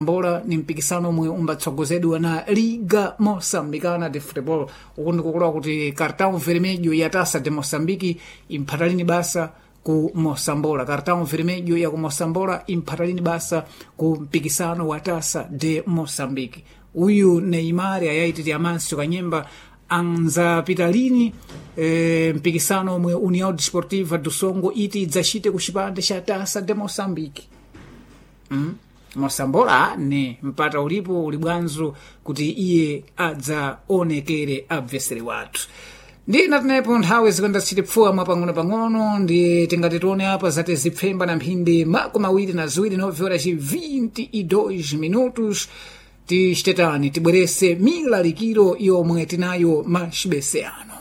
mbola ni mpikisano omwe umbatsogozedwa na Liga Moçambicana de Futebol. Uku ndikukulowa kuti Cartão Vermelho ya Taça de Moçambique imphatalini basa ku Moçambola. Cartão Vermelho ya ku Moçambola imphatalini basa ku mpikisano wa Taça de Moçambique. Uyu Neymar ayaititi Amancio Kanyemba anzapita lini mpikisano omwe União Desportiva do Songo iti idzachite ku chipande cha Taça de Moçambique. Moçambola ne mpata ulipo ulibwanzo kuti iye adzaonekere abveseri wathu. Ndi natinepo nthawi zikwenda zitipfuwa mwapang'ono-pang'ono ndi tingati tione apa zati zipfemba na mphindi makumi awiri na ziwiri 9:22 minutos. Tichitetani tibwerese milalikiro yomwe tinayo macibesiano.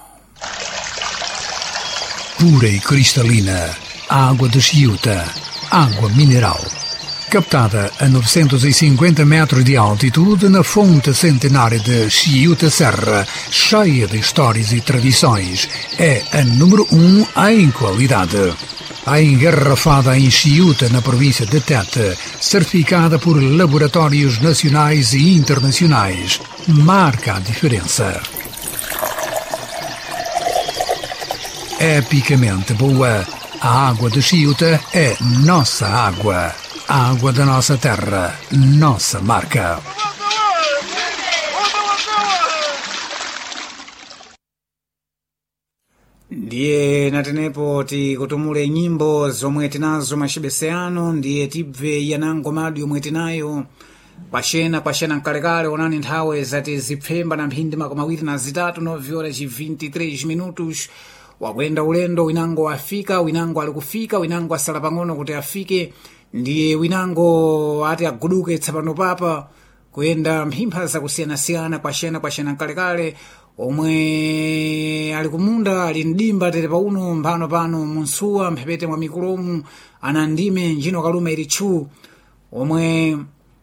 Pura e cristalina, água de Chiuta, água mineral. Captada a 950 metros de altitude na fonte centenária de Chiuta Serra, cheia de histórias e tradições, é a número 1 em qualidade. A engarrafada em Chiuta, na província de Tete, certificada por laboratórios nacionais e internacionais, marca a diferença. Epicamente boa, a água de Chiuta é nossa água. A água da nossa terra, nossa marca. Ndiye natenepo tikutumule nyimbo zomwe tinazo macibesiano, ndiye tibve yanango madi yomwe tinayo pachena mkalekale. Onani nthawe zati zipfemba na mphindi makumi awiri na zitatu 9:23 minutos. Wakwenda ulendo, winango afika, winango ali kufika, winango asala pang'ono kuti afike. Ndiye winango ati aguduke tsapano papa kuyenda mphimpha zakusiyana-siyana pachena mkalekale. Omwe ali kumunda ali mdimba tere pauno mphano pano munsuwa mphepete mwa mikulomu anandime njino kalume ili tchu omwe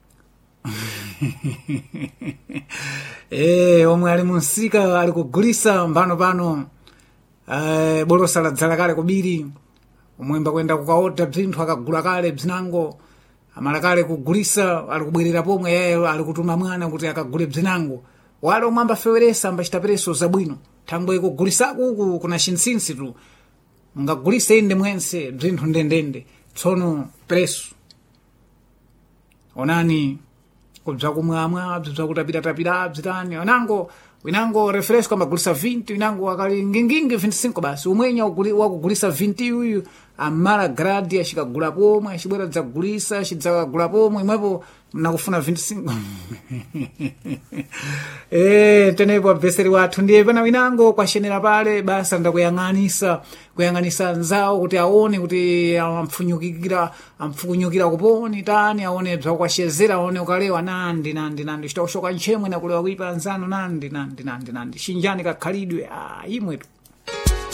omwe ali munsika ali kugulisa mphano pano bolosa la dzala kale kubiri omwe mbakwenda kukaota bzinthu akagula kale bzinango amala kale kugulisa ali kubwerera pomwe yeye ali kutuma mwana kuti akagule bzinango. Wale omwe feweresa ambachita preso zabwino thangwe kugulisako uku kuna chinsinsi tu ngagulise inde mwense bzinthu ndendende tsono preso onani kubza kumwamwa bza kutapita bzitani winango refresco amagulisa 20 winango akali ngingingi 25 basi umwenya wakugulisa 20 uyu amala gradi ashikagula pomwe ashibwera dzagulisa achidzakagula pomwe imwepo nakufuna 25 tenepo abveseri wathu ndiye pana winango kwashenera pale basa ndakuyang'anisa nzawo kuti aone kuti amfukunyukira kuponi tani aone bzakwashezera aone ukalewa nandi chitakushoka nchemwe nakulewa kuipa nzano nandi shinjani kakhalidwe imwetu